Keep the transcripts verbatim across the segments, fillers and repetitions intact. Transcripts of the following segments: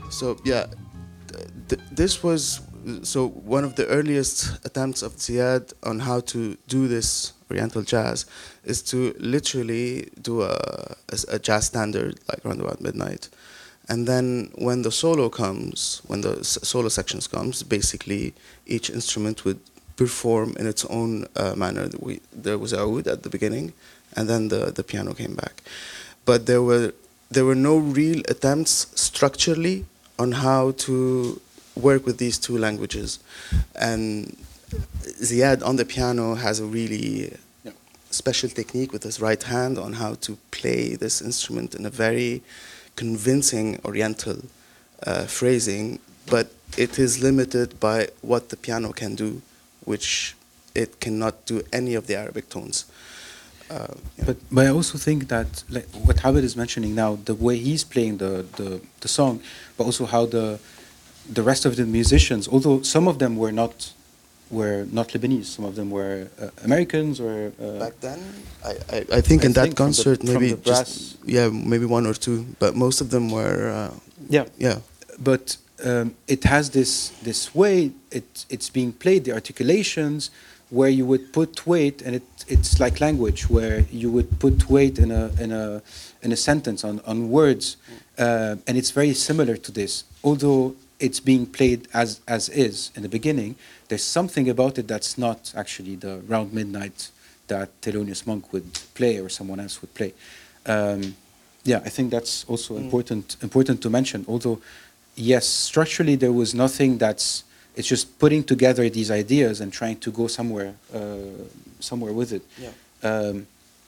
So yeah, th- this was so one of the earliest attempts of Ziad on how to do this Oriental jazz is to literally do a, a, a jazz standard like around about midnight, and then when the solo comes, when the s- solo sections comes, basically each instrument would perform in its own uh, manner. We, there was a oud at the beginning, and then the, the piano came back, but there were there were no real attempts structurally on how to work with these two languages. And Ziad on the piano has a really Yeah. special technique with his right hand on how to play this instrument in a very convincing Oriental uh, phrasing, but it is limited by what the piano can do, which it cannot do any of the Arabic tones. Uh, yeah. But but I also think that like what Habib is mentioning now, the way he's playing the, the, the song, but also how the the rest of the musicians, although some of them were not were not Lebanese, some of them were uh, Americans or uh, Back then, I, I, I think I in that think from the- concert from maybe the brass. just yeah maybe one or two, but most of them were uh, yeah. yeah But um, it has this this way it it's being played, the articulations where you would put weight, and it it's like language where you would put weight in a in a in a sentence on on words, uh, and it's very similar to this. Although it's being played as as is in the beginning, there's something about it that's not actually the round midnight that Thelonious Monk would play or someone else would play. Um, yeah, I think that's also Mm. important important to mention. Although, yes, structurally there was nothing that's. It's just putting together these ideas and trying to go somewhere uh, somewhere with it. yeah. Um,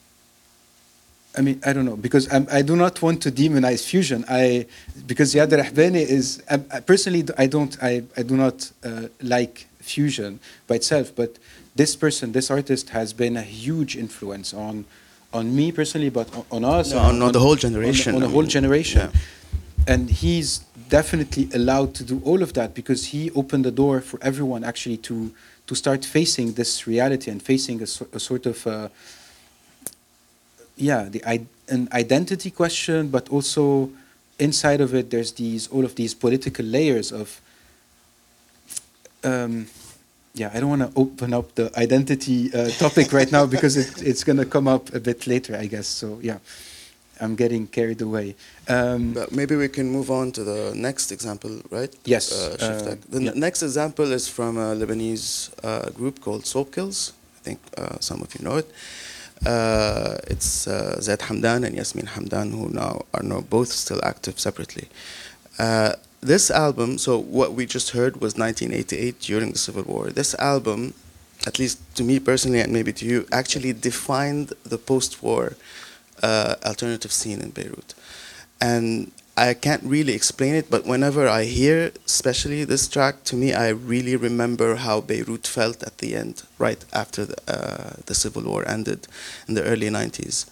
I mean, I don't know, because I'm, I do not want to demonize fusion. I because Ziad Rahbani is I, I personally I don't I, I do not uh, like fusion by itself, but this person, this artist, has been a huge influence on on me personally, but on, on us, No, on, on the whole generation, on, on I the whole mean, generation. yeah. And he's definitely allowed to do all of that because he opened the door for everyone actually to to start facing this reality and facing a, so, a sort of uh, yeah the an identity question, but also inside of it there's these all of these political layers of um, yeah I don't want to open up the identity uh, topic right now because it, it's going to come up a bit later, I guess. So yeah, I'm getting carried away. Um, But maybe we can move on to the next example, right? Yes, Uh, uh, Shiftak. the yeah. n- next example is from a Lebanese uh, group called Soapkills. I think uh, some of you know it. Uh, it's uh, Zaid Hamdan and Yasmin Hamdan, who now are now both still active separately. Uh, this album, so what we just heard was nineteen eighty-eight during the Civil War. This album, at least to me personally and maybe to you, actually defined the post-war uh, alternative scene in Beirut. And I can't really explain it, but whenever I hear, especially this track, to me, I really remember how Beirut felt at the end, right after the, uh, the Civil War ended in the early nineties.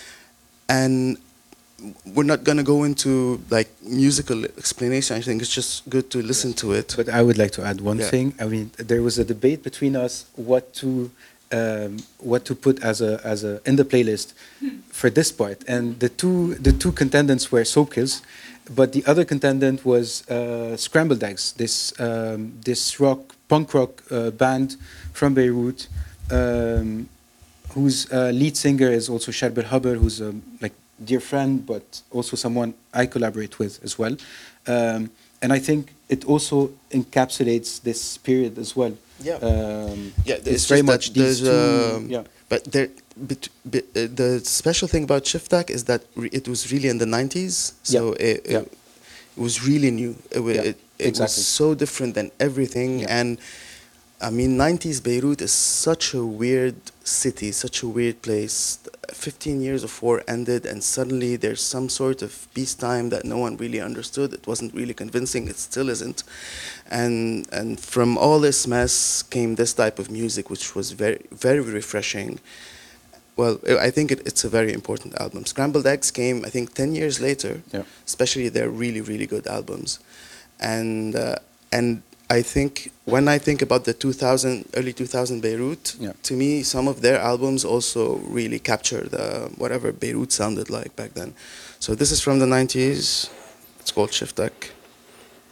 And we're not going to go into like musical explanation. I think it's just good to listen to it. But I would like to add one Yeah. thing. I mean, there was a debate between us what to um, what to put as a as a in the playlist for this part, and the two the two contendants were Soapkills, but the other contendant was uh, Scrambled Eggs, this um, this rock punk rock uh, band from Beirut, um, whose uh, lead singer is also Sherbel Haber, who's a like dear friend, but also someone I collaborate with as well. Um, and I think it also encapsulates this period as well. Yeah. Um, Yeah, it's, it's very just that much these there's, two. um, Yeah. But there, bet, bet, uh, the special thing about Shiftak is that re it was really in the nineties, so Yeah. it, it, Yeah. it was really new. It, wa- Yeah, it, it was exactly. so different than everything, Yeah. and I mean, nineties Beirut is such a weird city, such a weird place. fifteen years of war ended, and suddenly there's some sort of peacetime that no one really understood. It wasn't really convincing. It still isn't. And and from all this mess came this type of music, which was very, very refreshing. Well, I think it, it's a very important album. Scrambled Eggs came, I think, ten years later. Yeah. Especially they're really, really good albums. And uh, and I think when I think about the two thousand, early two thousand Beirut, Yeah. to me, some of their albums also really capture the whatever Beirut sounded like back then. So this is from the nineties. It's called Shiftak.